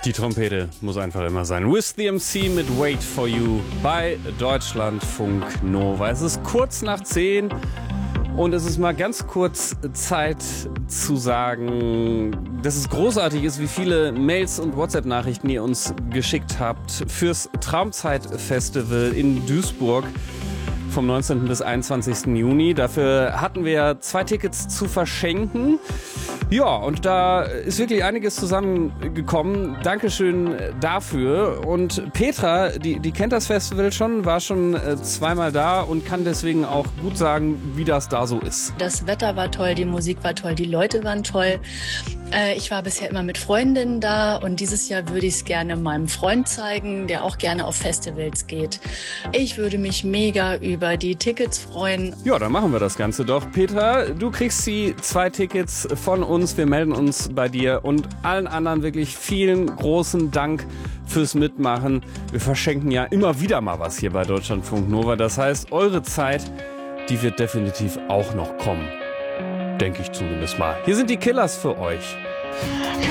Die Trompete muss einfach immer sein. With the MC mit Wait for You bei Deutschlandfunk Nova. Es ist kurz nach 10 und es ist mal ganz kurz Zeit zu sagen, dass es großartig ist, wie viele Mails und WhatsApp-Nachrichten ihr uns geschickt habt fürs Traumzeit-Festival in Duisburg vom 19. bis 21. Juni. Dafür hatten wir 2 Tickets zu verschenken. Ja, und da ist wirklich einiges zusammengekommen. Dankeschön dafür. Und Petra, die kennt das Festival schon, war schon zweimal da und kann deswegen auch gut sagen, wie das da so ist. Das Wetter war toll, die Musik war toll, die Leute waren toll. Ich war bisher immer mit Freundinnen da und dieses Jahr würde ich es gerne meinem Freund zeigen, der auch gerne auf Festivals geht. Ich würde mich mega über die Tickets freuen. Ja, dann machen wir das Ganze doch. Petra, du kriegst die 2 Tickets von uns. Wir melden uns bei dir und allen anderen wirklich vielen großen Dank fürs Mitmachen. Wir verschenken ja immer wieder mal was hier bei Deutschlandfunk Nova. Das heißt, eure Zeit, die wird definitiv auch noch kommen. Denke ich zumindest mal. Hier sind die Killers für euch.